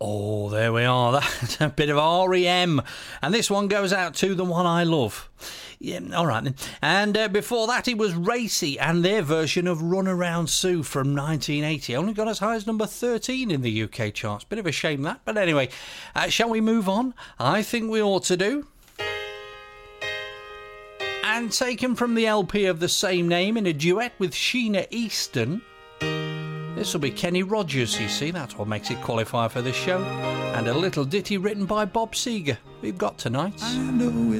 Oh, there we are. That's a bit of REM. And this one goes out to The One I Love. Yeah, all right then. And before that, it was Racy and their version of Run Around Sue from 1980. Only got as high as number 13 in the UK charts. Bit of a shame that. But anyway, shall we move on? I think we ought to do. And taken from the LP of the same name in a duet with Sheena Easton. This will be Kenny Rogers, you see. That's what makes it qualify for this show. And a little ditty written by Bob Seger. We've got tonight. I know it